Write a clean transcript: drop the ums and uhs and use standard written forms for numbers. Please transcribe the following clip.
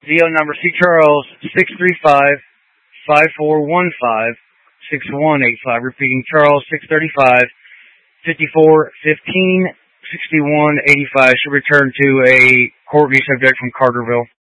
VO number C. Charles 635-5415-6185. Repeating, Charles 635-5415-6185. Should return to a Courtney subject from Carterville.